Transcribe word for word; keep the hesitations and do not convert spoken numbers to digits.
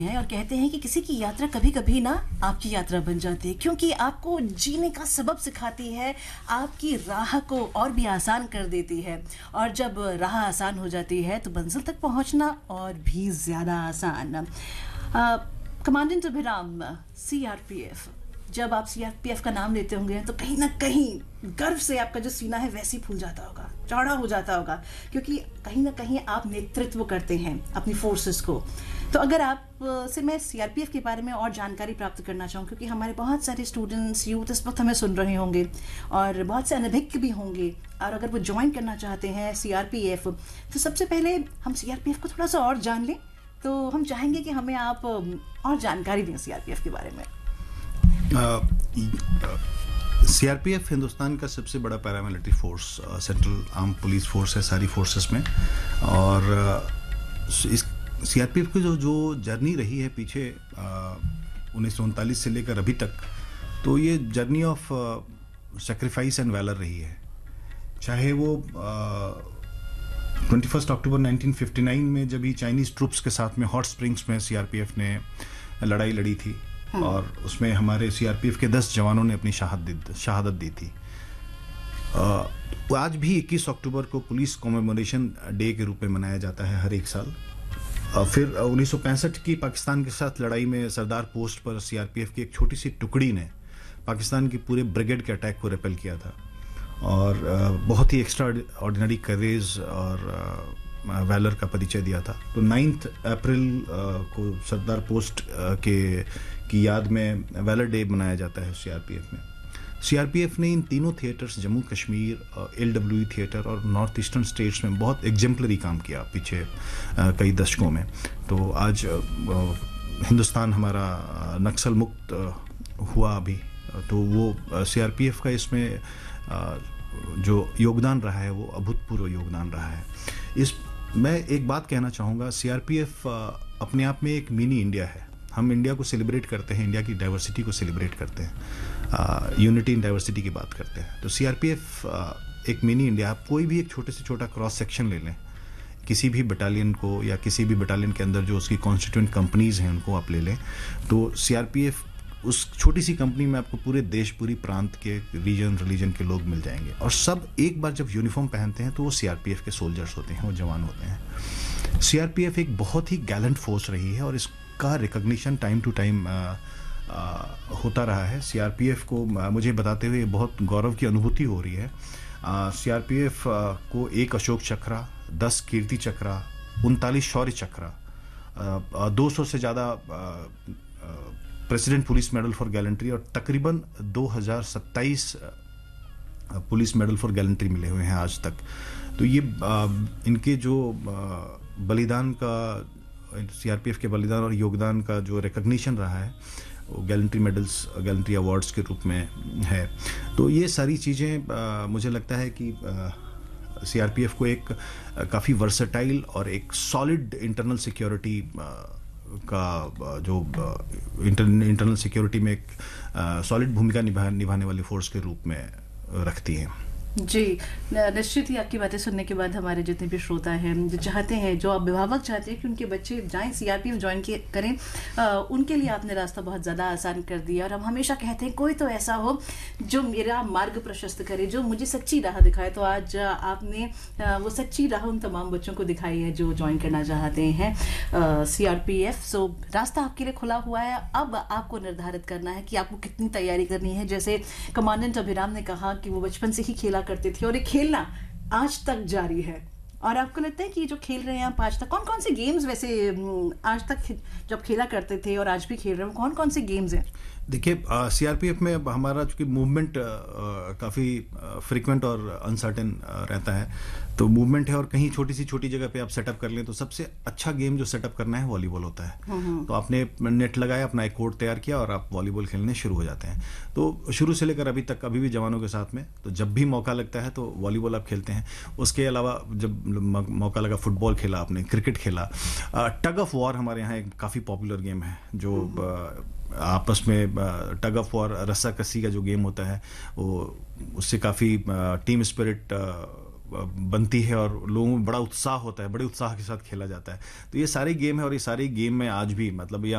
है और कहते हैं कि किसी की यात्रा कभी कभी ना आपकी यात्रा बन जाती है, क्योंकि आपको जीने का सबब सिखाती है, आपकी राह को और भी आसान कर देती है। और जब राह आसान हो जाती है तो मंजिल तक पहुंचना और भी ज़्यादा आसान। कमांडेंट अभिराम, सीआरपीएफ, जब आप सीआरपीएफ का नाम लेते होंगे तो कहीं ना कहीं गर्व से आपका जो सीना है वैसे ही फूल जाता होगा, चौड़ा हो जाता होगा, क्योंकि कहीं ना कहीं आप नेतृत्व करते हैं अपनी फोर्सेस को। तो अगर आप से मैं सीआरपीएफ के बारे में और जानकारी प्राप्त करना चाहूँ, क्योंकि हमारे बहुत सारे स्टूडेंट्स, यूथ इस वक्त हमें सुन रहे होंगे और बहुत से अनभिज्ञ भी होंगे, और अगर वो ज्वाइन करना चाहते हैं सीआरपीएफ, तो सबसे पहले हम सीआरपीएफ को थोड़ा सा और जान लें। तो हम चाहेंगे कि हमें आप और जानकारी दें सीआरपीएफ के बारे में। सीआरपीएफ हिंदुस्तान का सबसे बड़ा paramilitary force, central arm police force है सारी फोर्सेस में। और uh, इस सीआरपीएफ की जो जो जर्नी रही है पीछे उन्नीस सौ उनतालीस से लेकर अभी तक, तो ये journey of sacrifice and valour रही है। चाहे वो twenty first October nineteen fifty nine में जब ही चाइनीज ट्रूप्स के साथ में हॉट स्प्रिंग्स में सीआरपीएफ ने लड़ाई लड़ी थी, हाँ। और उसमें हमारे सीआरपीएफ के दस जवानों ने अपनी शहादत शहादत दी थी। आ, आज भी इक्कीस अक्टूबर को पुलिस कॉमेमोरेशन डे के रूप में मनाया जाता है हर एक साल। आ, फिर उन्नीस सौ पैंसठ की पाकिस्तान के साथ लड़ाई में सरदार पोस्ट पर सीआरपीएफ की एक छोटी सी टुकड़ी ने पाकिस्तान के पूरे ब्रिगेड के अटैक को रेपेल किया था, और आ, बहुत ही एक्स्ट्रा ऑर्डिनरी करेज और वैलर का परिचय दिया था। तो नाइन्थ अप्रैल को सरदार पोस्ट के की याद में वैलर डे मनाया जाता है सीआरपीएफ में। सीआरपीएफ ने इन तीनों theatres, Jammu Kashmir, LWE theatre और नॉर्थ ईस्टर्न स्टेट्स में बहुत एग्जेम्पलरी काम किया पिछले कई दशकों में। तो आज हिंदुस्तान हमारा नक्सल मुक्त हुआ अभी, तो वो सीआरपीएफ का इसमें जो योगदान रहा है वो अभूतपूर्व योगदान रहा है। इस मैं एक बात कहना चाहूँगा, सीआरपीएफ अपने आप में एक मिनी इंडिया है। हम इंडिया को सेलिब्रेट करते हैं, इंडिया की डाइवर्सिटी को सेलिब्रेट करते हैं, यूनिटी इन डाइवर्सिटी की बात करते हैं। तो सीआरपीएफ एक मिनी इंडिया। आप कोई भी एक छोटे से छोटा क्रॉस सेक्शन ले लें, किसी भी बटालियन को या किसी भी बटालियन के अंदर जो उसकी कॉन्स्टिट्यूएंट कंपनीज हैं उनको आप ले लें, तो सीआरपीएफ उस छोटी सी कंपनी में आपको पूरे देश, पूरी प्रांत के, रीजन रिलीजन के लोग मिल जाएंगे, और सब एक बार जब यूनिफॉर्म पहनते हैं तो वो सीआरपीएफ के सोल्जर्स होते हैं, वो जवान होते हैं। सीआरपीएफ एक बहुत ही गैलेंट फोर्स रही है और इसका रिकॉग्निशन टाइम टू टाइम होता रहा है। सीआरपीएफ को आ, मुझे बताते हुए बहुत गौरव की अनुभूति हो रही है। सीआरपीएफ को एक अशोक चक्रा, दस कीर्ति चक्रा, उनतालीस शौर्य चक्रा, दो सौ से ज़्यादा president police medal for gallantry और तकरीबन दो हज़ार सत्ताईस पुलिस मेडल फॉर गैलेंट्री मिले हुए हैं आज तक। तो ये आ, इनके जो आ, बलिदान का, सीआरपीएफ के बलिदान और योगदान का जो रिकॉग्निशन रहा है वो गैलेंट्री मेडल्स, गैलेंट्री अवार्ड्स के रूप में है। तो ये सारी चीज़ें मुझे लगता है कि सीआरपीएफ को एक काफ़ी वर्सेटाइल और एक सॉलिड इंटरनल सिक्योरिटी का जो इंटरनल सिक्योरिटी में एक सॉलिड भूमिका निभा निभाने वाली फोर्स के रूप में रखती है। जी, निश्चित ही आपकी बातें सुनने के बाद हमारे जितने भी श्रोता हैं, जो चाहते हैं, जो अभिभावक चाहते हैं कि उनके बच्चे जाएं सीआरपीएफ ज्वाइन करें, आ, उनके लिए आपने रास्ता बहुत ज़्यादा आसान कर दिया। और हम हमेशा कहते हैं कोई तो ऐसा हो जो मेरा मार्ग प्रशस्त करे, जो मुझे सच्ची राह दिखाए। तो आज आपने आ, वो सच्ची राह उन तमाम बच्चों को दिखाई है जो ज्वाइन करना चाहते हैं सीआरपीएफ। सो रास्ता आपके लिए खुला हुआ है। अब आपको निर्धारित करना है कि आपको कितनी तैयारी करनी है। जैसे कमांडेंट अभिराम ने कहा कि वो बचपन से ही खेला करते थे और ये खेलना आज तक जारी है। और आपको लगता है कि जो खेल रहे हैं आप आज तक, कौन कौन से गेम्स वैसे आज तक जब खेला करते थे और आज भी खेल रहे हो, कौन कौन से गेम्स हैं? देखिए, सीआरपीएफ में हमारा चूँकि मूवमेंट काफ़ी फ्रीक्वेंट और अनसर्टेन रहता है, तो मूवमेंट है और कहीं छोटी सी छोटी जगह पे आप सेटअप कर लें तो सबसे अच्छा गेम जो सेटअप करना है वॉलीबॉल होता है। तो आपने नेट लगाया, अपना एक कोर्ट तैयार किया और आप वॉलीबॉल खेलने शुरू हो जाते हैं। तो शुरू से लेकर अभी तक, अभी भी जवानों के साथ में, तो जब भी मौका लगता है तो वॉलीबॉल आप खेलते हैं। उसके अलावा जब मौका लगा फुटबॉल खेला आपने, क्रिकेट खेला। टग ऑफ वॉर हमारे यहाँ एक काफ़ी पॉपुलर गेम है, जो आपस में टग ऑफ वॉर, रस्सा कस्सी का जो गेम होता है, वो उससे काफ़ी टीम स्पिरिट बनती है और लोगों में बड़ा उत्साह होता है, बड़े उत्साह के साथ खेला जाता है। तो ये सारे गेम है और ये सारे गेम में आज भी मतलब ये